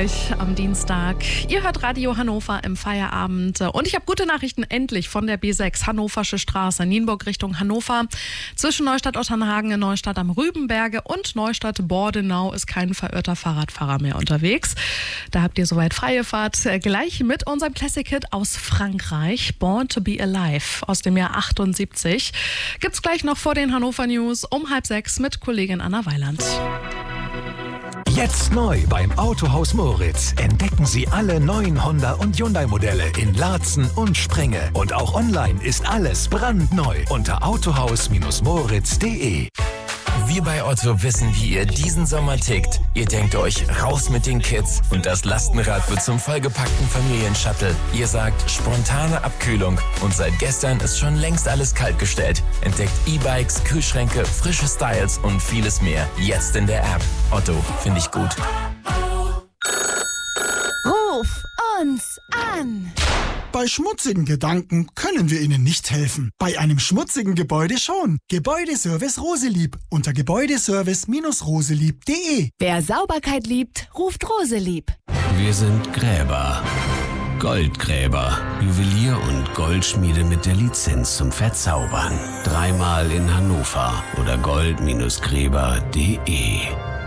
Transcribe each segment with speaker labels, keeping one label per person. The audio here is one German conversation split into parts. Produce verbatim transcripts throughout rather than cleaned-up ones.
Speaker 1: euch am Dienstag. Ihr hört Radio Hannover im Feierabend. Und ich habe gute Nachrichten endlich von der B sechs, Hannoversche Straße, Nienburg Richtung Hannover. Zwischen Neustadt-Ottenhagen, Neustadt am Rübenberge und Neustadt-Bordenau ist kein verirrter Fahrradfahrer mehr unterwegs. Da habt ihr soweit freie Fahrt. Gleich mit unserem Classic-Hit aus Frankreich, Born to be Alive aus dem Jahr achtundsiebzig. Gibt's gleich noch vor den Hannover News um halb sechs mit Kollegin Anna Weiland.
Speaker 2: Jetzt neu beim Autohaus Moritz. Entdecken Sie alle neuen Honda und Hyundai-Modelle in Laatzen und Sprenge. Und auch online ist alles brandneu unter autohaus Moritz punkt de.
Speaker 3: Wir bei Otto wissen, wie ihr diesen Sommer tickt. Ihr denkt euch, raus mit den Kids und das Lastenrad wird zum vollgepackten Familienshuttle. Ihr sagt, spontane Abkühlung und seit gestern ist schon längst alles kaltgestellt. Entdeckt E-Bikes, Kühlschränke, frische Styles und vieles mehr. Jetzt in der App. Otto, finde ich gut.
Speaker 4: Ruf uns an!
Speaker 5: Bei schmutzigen Gedanken können wir Ihnen nicht helfen. Bei einem schmutzigen Gebäude schon. Gebäudeservice Roselieb unter gebäudeservice roselieb punkt de.
Speaker 4: Wer Sauberkeit liebt, ruft Roselieb.
Speaker 6: Wir sind Gräber. Goldgräber. Juwelier und Goldschmiede mit der Lizenz zum Verzaubern. Dreimal in Hannover oder gold Gräber punkt de.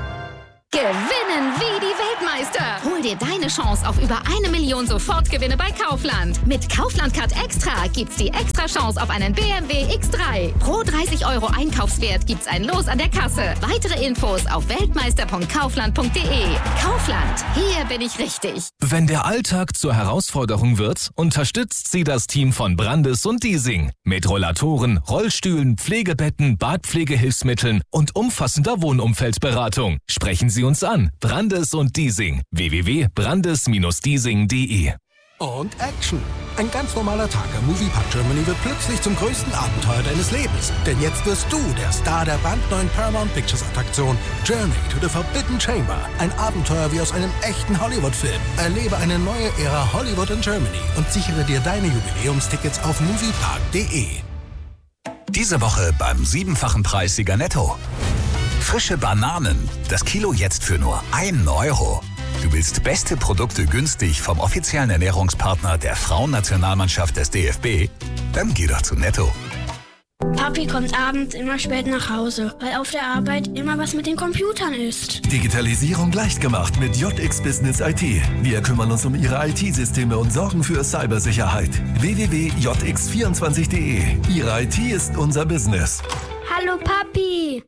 Speaker 7: Gewinnen wie die Weltmeister. Hol dir deine Chance auf über eine Million Sofortgewinne bei Kaufland. Mit Kaufland-Card Extra gibt's die Extra-Chance auf einen B M W X drei. Pro dreißig Euro Einkaufswert gibt's ein Los an der Kasse. Weitere Infos auf weltmeister punkt kaufland punkt de. Kaufland, hier bin ich richtig.
Speaker 8: Wenn der Alltag zur Herausforderung wird, unterstützt sie das Team von Brandes und Diesing. Mit Rollatoren, Rollstühlen, Pflegebetten, Badpflegehilfsmitteln und umfassender Wohnumfeldberatung. Sprechen Sie uns an. Brandes und Diesing. w w w punkt brandes Bindestrich diesing punkt de.
Speaker 9: Und Action. Ein ganz normaler Tag am Moviepark Germany wird plötzlich zum größten Abenteuer deines Lebens. Denn jetzt wirst du der Star der brandneuen Paramount Pictures Attraktion Journey to the Forbidden Chamber. Ein Abenteuer wie aus einem echten Hollywood-Film. Erlebe eine neue Ära Hollywood in Germany und sichere dir deine Jubiläumstickets auf moviepark punkt de.
Speaker 2: Diese Woche beim siebenfachen Preissieger Netto. Frische Bananen. Das Kilo jetzt für nur einen Euro. Du willst beste Produkte günstig vom offiziellen Ernährungspartner der Frauennationalmannschaft des D F B? Dann geh doch zu Netto.
Speaker 10: Papi kommt abends immer spät nach Hause, weil auf der Arbeit immer was mit den Computern ist.
Speaker 11: Digitalisierung leicht gemacht mit J X Business I T. Wir kümmern uns um Ihre I T-Systeme und sorgen für Cybersicherheit. w w w punkt j x vierundzwanzig punkt de. Ihre I T ist unser Business.
Speaker 10: Hallo Papi!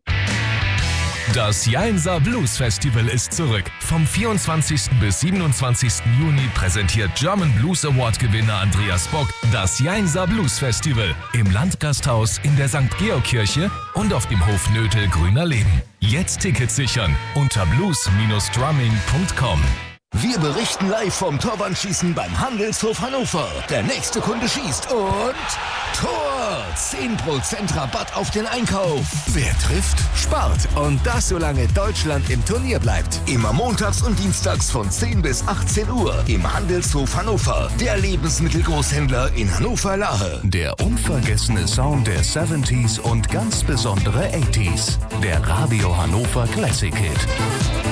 Speaker 8: Das Jainser Blues Festival ist zurück. Vom vierundzwanzigsten bis siebenundzwanzigsten Juni präsentiert German Blues Award Gewinner Andreas Bock das Jainser Blues Festival im Landgasthaus in der Sankt Georg Kirche und auf dem Hof Nötel Grüner Leben. Jetzt Tickets sichern unter blues drumming punkt com.
Speaker 12: Wir berichten live vom Torwandschießen beim Handelshof Hannover. Der nächste Kunde schießt und Tor! zehn Prozent Rabatt auf den Einkauf.
Speaker 13: Wer trifft, spart. Und das, solange Deutschland im Turnier bleibt.
Speaker 12: Immer montags und dienstags von zehn bis achtzehn Uhr im Handelshof Hannover. Der Lebensmittelgroßhändler in Hannover-Lahe.
Speaker 6: Der unvergessene Sound der siebziger und ganz besondere achtziger. Der Radio Hannover Classic Hit.